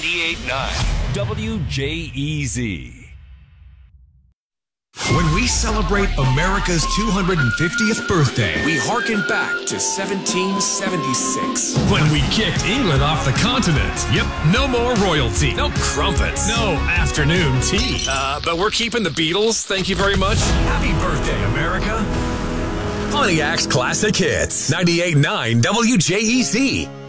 98.9 WJEZ. When we celebrate America's 250th birthday, we hearken back to 1776. When we kicked England off the continent. Yep, no more royalty. No crumpets. No afternoon tea. But we're keeping the Beatles, thank you very much. Happy birthday, America. Pontiac's Classic Hits, 98.9 WJEZ.